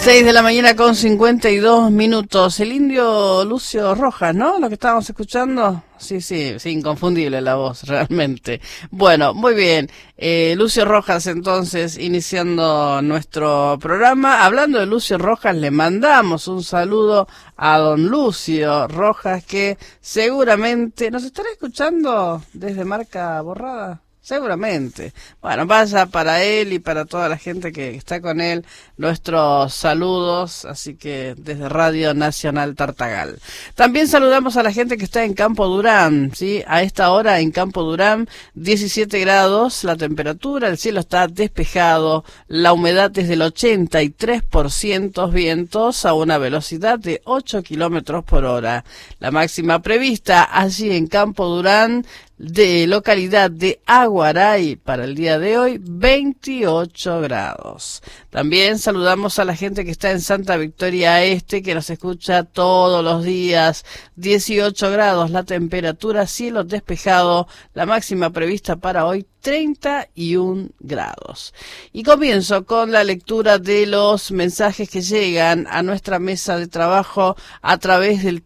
6 de la mañana con 52 minutos. El indio Lucio Rojas, ¿no? Lo que estábamos escuchando. Sí, inconfundible la voz, realmente. Bueno, muy bien. Lucio Rojas, entonces, iniciando nuestro programa. Hablando de Lucio Rojas, le mandamos un saludo a don Lucio Rojas, que seguramente nos estará escuchando desde Marca Borrada. Seguramente. Bueno, vaya para él y para toda la gente que está con él nuestros saludos, así que desde Radio Nacional Tartagal. También saludamos a la gente que está en Campo Durán, ¿sí? A esta hora en Campo Durán, 17 grados la temperatura, el cielo está despejado, la humedad es del 83%, vientos a una velocidad de 8 kilómetros por hora. La máxima prevista allí en Campo Durán, de localidad de Aguaray, para el día de hoy, 28 grados. También saludamos a la gente que está en Santa Victoria Este, que nos escucha todos los días, 18 grados la temperatura, cielo despejado, la máxima prevista para hoy, 31 grados. Y comienzo con la lectura de los mensajes que llegan a nuestra mesa de trabajo a través del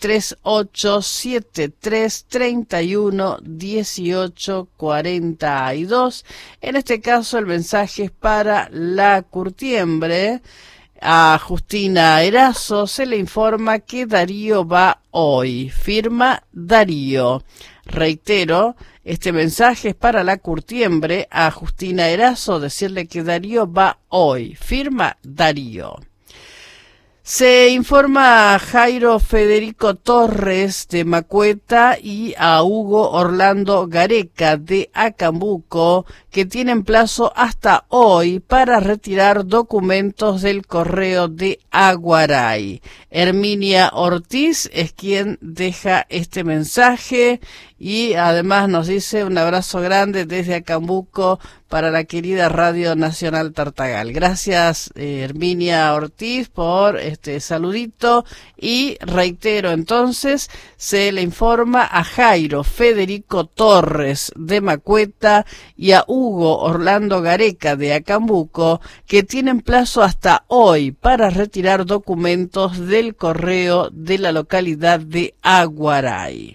3873-31-1842. En este caso el mensaje es para la Curtiembre. A Justina Erazo se le informa que Darío va hoy. Firma Darío. Reitero, este mensaje es para la Curtiembre. A Justina Erazo decirle que Darío va hoy. Firma Darío. Se informa a Jairo Federico Torres de Macueta y a Hugo Orlando Gareca de Acambuco, que tienen plazo hasta hoy para retirar documentos del correo de Aguaray. Herminia Ortiz es quien deja este mensaje y además nos dice un abrazo grande desde Acambuco para la querida Radio Nacional Tartagal. Gracias, Herminia Ortiz, por este saludito, y reitero entonces, se le informa a Jairo Federico Torres de Macueta y a Hugo Orlando Gareca de Acambuco, que tienen plazo hasta hoy para retirar documentos del correo de la localidad de Aguaray.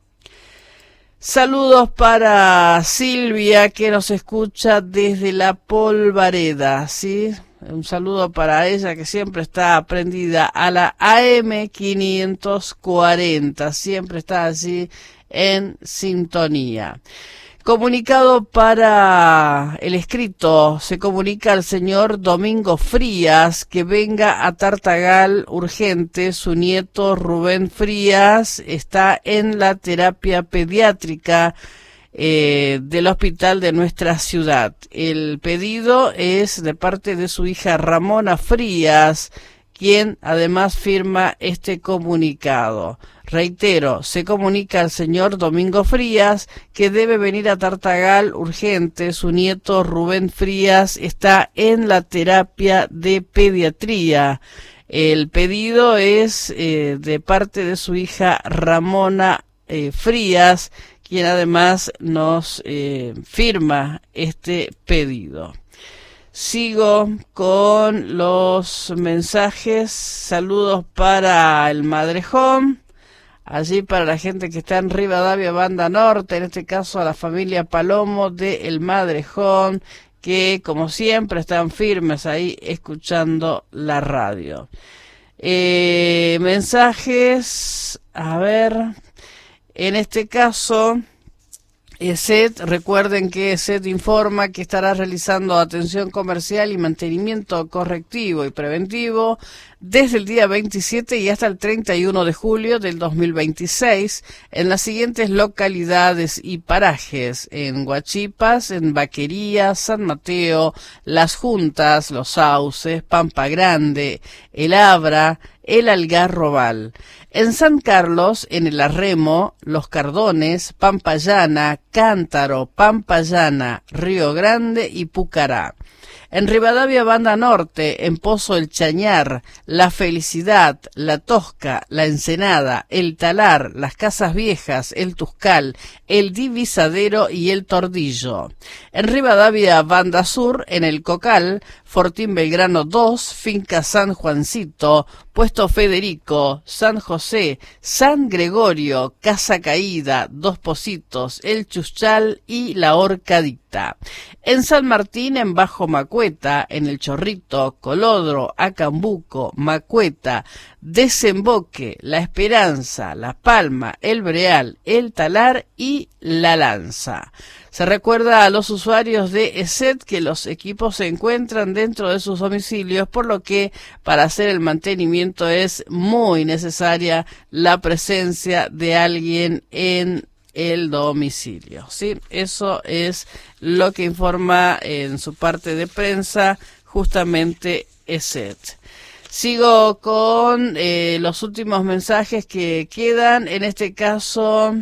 Saludos para Silvia, que nos escucha desde La Polvareda, ¿sí? Un saludo para ella, que siempre está prendida a la AM 540, siempre está allí en sintonía. Comunicado para el escrito, se comunica al señor Domingo Frías que venga a Tartagal urgente. Su nieto Rubén Frías está en la terapia pediátrica del hospital de nuestra ciudad. El pedido es de parte de su hija Ramona Frías, quien además firma este comunicado. Reitero, se comunica al señor Domingo Frías que debe venir a Tartagal urgente. Su nieto Rubén Frías está en la terapia de pediatría. El pedido es de parte de su hija Ramona Frías, quien además nos firma este pedido. Sigo con los mensajes. Saludos para el Madrejón. Allí para la gente que está en Rivadavia, Banda Norte, en este caso a la familia Palomo de El Madrejón, que como siempre están firmes ahí escuchando la radio. Mensajes, a ver, en este caso, ESET, recuerden que ESET informa que estará realizando atención comercial y mantenimiento correctivo y preventivo desde el día 27 y hasta el 31 de julio del 2026 en las siguientes localidades y parajes: en Huachipas, en Vaquería, San Mateo, Las Juntas, Los Sauces, Pampa Grande, El Abra, El Algarrobal. En San Carlos, en el Arremo, Los Cardones, Pampayana, Cántaro, Pampayana, Río Grande y Pucará. En Rivadavia, Banda Norte, en Pozo El Chañar, La Felicidad, La Tosca, La Ensenada, El Talar, Las Casas Viejas, El Tuscal, El Divisadero y El Tordillo. En Rivadavia, Banda Sur, en El Cocal, Fortín Belgrano 2, Finca San Juancito, Puesto Federico, San José, San Gregorio, Casa Caída, Dos Pocitos, El Chuchal y La Horcadita. En San Martín, en Bajo Macueta, en El Chorrito, Colodro, Acambuco, Macueta, Desemboque, La Esperanza, La Palma, El Breal, El Talar y La Lanza. Se recuerda a los usuarios de ESET que los equipos se encuentran dentro de sus domicilios, por lo que para hacer el mantenimiento es muy necesaria la presencia de alguien en el domicilio, ¿sí? Eso es lo que informa en su parte de prensa justamente ESET. Sigo con los últimos mensajes que quedan. En este caso,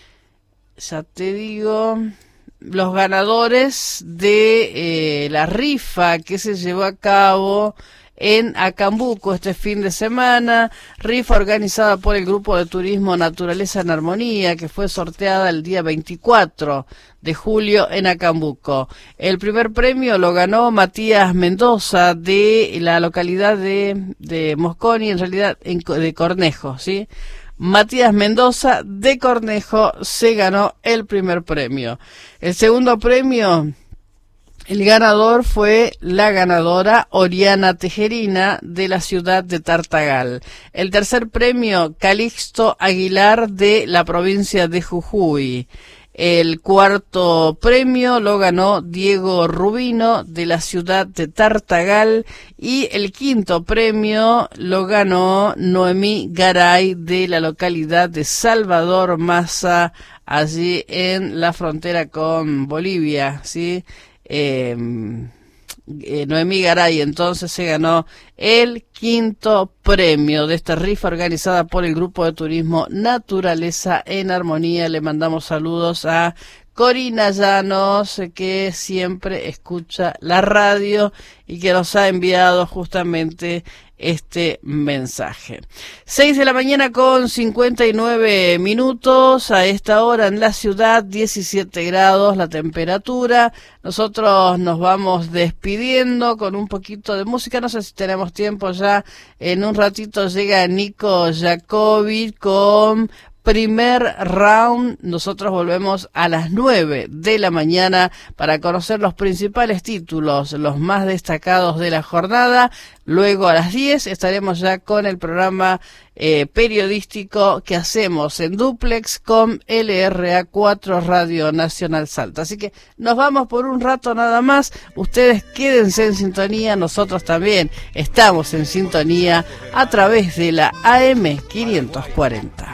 ya te digo, los ganadores de la rifa que se llevó a cabo en Acambuco este fin de semana, rifa organizada por el Grupo de Turismo Naturaleza en Armonía, que fue sorteada el día 24 de julio en Acambuco. El primer premio lo ganó Matías Mendoza de la localidad de Mosconi, en realidad de Cornejo, ¿sí? Matías Mendoza de Cornejo se ganó el primer premio. El segundo premio, el ganador fue la ganadora Oriana Tejerina de la ciudad de Tartagal. El tercer premio, Calixto Aguilar de la provincia de Jujuy. El cuarto premio lo ganó Diego Rubino de la ciudad de Tartagal y el quinto premio lo ganó Noemí Garay de la localidad de Salvador Massa, allí en la frontera con Bolivia, ¿sí? Noemí Garay entonces se ganó el quinto premio de esta rifa organizada por el Grupo de Turismo Naturaleza en Armonía. Le mandamos saludos a Corina Llanos, que siempre escucha la radio y que nos ha enviado justamente este mensaje. 6 de la mañana con 59 minutos, a esta hora en la ciudad, 17 grados la temperatura. Nosotros nos vamos despidiendo con un poquito de música, no sé si tenemos tiempo ya, en un ratito llega Nico Jacobi con Primer Round. Nosotros volvemos a las 9 de la mañana para conocer los principales títulos, los más destacados de la jornada. Luego a las 10 estaremos ya con el programa periodístico que hacemos en dúplex con LRA4 Radio Nacional Salta. Así que nos vamos por un rato nada más. Ustedes quédense en sintonía, nosotros también estamos en sintonía a través de la AM 540.